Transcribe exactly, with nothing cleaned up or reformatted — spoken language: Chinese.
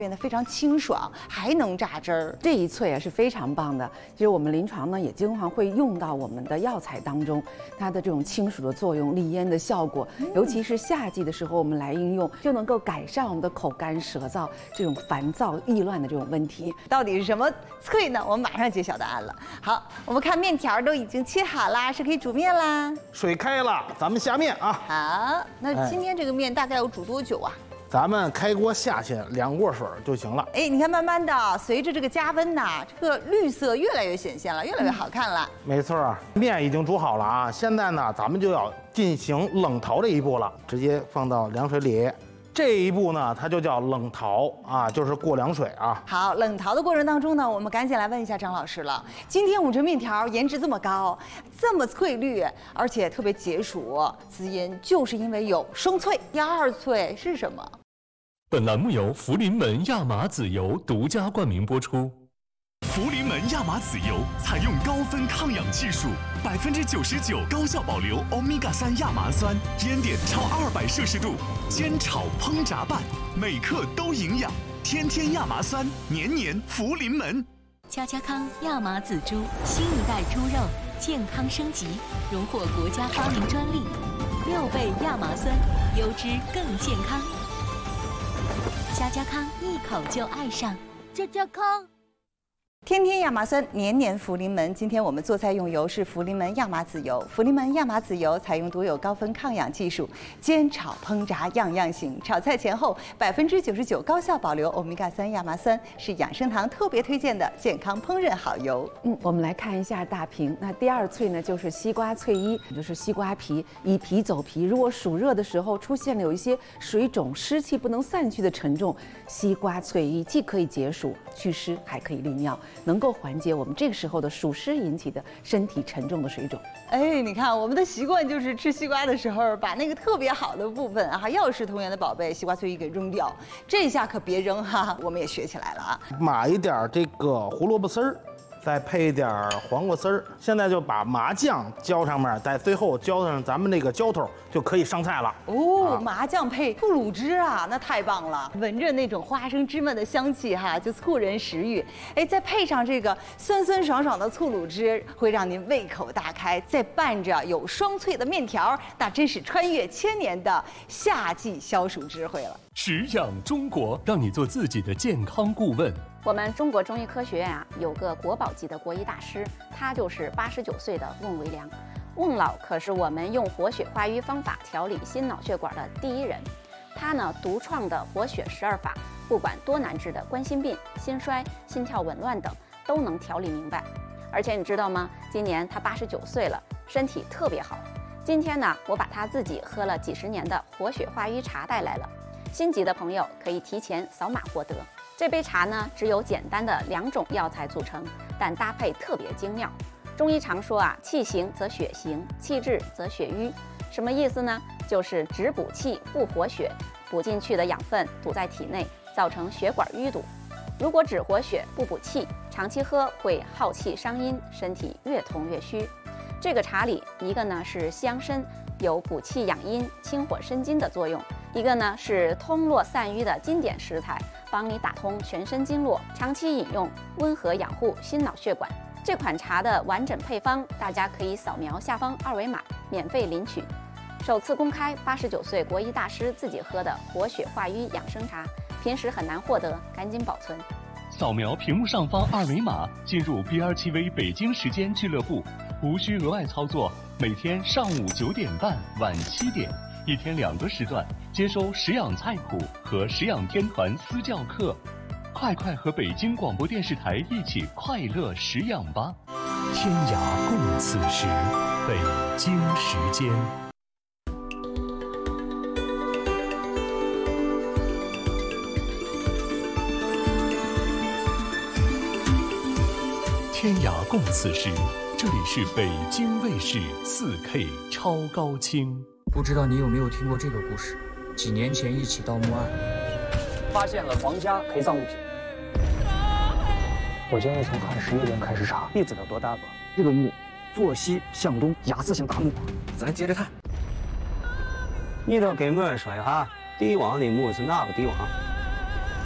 变得非常清爽，还能榨汁儿。 这一萃啊是非常棒的。其实我们临床呢也经常会用到我们的药材当中，它的这种清暑的作用、利咽的效果，尤其是夏季的时候我们来应用，就能够改善我们的口干舌燥这种烦躁易乱的这种问题。 到底是什么萃呢？我们马上揭晓答案了。好，我们看面条都已经切好啦，是可以煮面啦。 水开了，咱们下面啊。 好，那今天这个面大概要煮多久啊？ 咱们开锅下去两锅水就行了。 哎，你看，慢慢的，随着这个加温呐，这个绿色越来越显现了，越来越好看了。 没错，面已经煮好了啊，现在呢，咱们就要进行冷淘这一步了，直接放到凉水里。这一步呢，它就叫冷淘啊，就是过凉水啊。 好，冷淘的过程当中呢，我们赶紧来问一下张老师了。今天我们这面条颜值这么高，这么翠绿，而且特别解暑滋阴，就是因为有双萃。第二萃是什么？ 本栏目由福临门亚麻籽油独家冠名播出。 福临门亚麻籽油采用高分抗氧技术，百分之九十九高效保留欧米伽三亚麻酸，烟点超二百摄氏度，煎炒烹炸拌，每克都营养。天天亚麻酸，年年福临门。 家家康亚麻籽猪，新一代猪肉健康升级，荣获国家发明专利，六倍亚麻酸，优质更健康。家家康一口就爱上，家家康。 天天亚麻酸，年年福临门。今天我们做菜用油是福临门亚麻籽油。福临门亚麻籽油采用独有高分抗氧技术，煎炒烹炸样样行。炒菜前后百分之九十九高效保留欧米伽三亚麻酸，是养生堂特别推荐的健康烹饪好油。 嗯，我们来看一下大屏。那第二萃呢，就是西瓜萃一，也就是西瓜皮，以皮走皮。如果暑热的时候出现了有一些水肿、湿气不能散去的沉重，西瓜萃一既可以解暑祛湿，还可以利尿。能够缓解我们这个时候的暑湿引起的身体沉重的水肿。 哎，你看我们的习惯就是吃西瓜的时候，把那个特别好的部分啊，药食同源的宝贝西瓜萃一给扔掉，这下可别扔哈，我们也学起来了啊。 码一点这个胡萝卜丝儿。再配一点黄瓜丝儿，现在就把麻酱浇上面，在最后浇上咱们那个浇头，就可以上菜了。 哦，啊、麻酱配兔卤汁啊，那太棒了！闻着那种花生芝麻的香气哈，就促人食欲。哎，再配上这个酸酸爽爽的醋卤汁，会让您胃口大开。再拌着有双萃的面条，那真是穿越千年的夏季消暑智慧了。 食养中国，让你做自己的健康顾问。 我们中国中医科学院啊，有个国宝级的国医大师，他就是八十九岁的瓮维良。瓮老可是我们用活血化瘀方法调理心脑血管的第一人。他呢独创的活血十二法，不管多难治的冠心病、心衰、心跳紊乱等，都能调理明白。而且你知道吗？今年他八十九岁了，身体特别好。今天呢，我把他自己喝了几十年的活血化瘀茶带来了。心急的朋友可以提前扫码获得。这杯茶呢，只有简单的两种药材组成，但搭配特别精妙。中医常说啊，气行则血行，气滞则血瘀。什么意思呢？就是只补气不活血，补进去的养分堵在体内，造成血管淤堵。如果只活血不补气，长期喝会耗气伤阴，身体越痛越虚。这个茶里，一个呢是西洋参，有补气养阴、清火生津的作用；一个呢是通络散瘀的经典食材，帮你打通全身经络，长期饮用温和养护心脑血管。这款茶的完整配方，大家可以扫描下方二维码免费领取。首次公开八十九岁国医大师自己喝的活血化瘀养生茶，平时很难获得，赶紧保存。 扫描屏幕上方二维码，进入 B R T V 北京时间俱乐部，无需额外操作。每天上午九点半、晚七点，一天两个时段，接收食养菜谱和食养天团私教课。快快和北京广播电视台一起快乐食养吧！天涯共此时，北京时间。天涯共此时，这里是北京卫视 四K 超高清。 不知道你有没有听过这个故事？几年前一起盗墓案， 发现了皇家陪葬物品。我建议从汉十一年开始查，地址有多大吧？这个墓坐西向东，牙字形大墓。咱接着看。 你都给我说一下，帝王的墓是哪个帝王？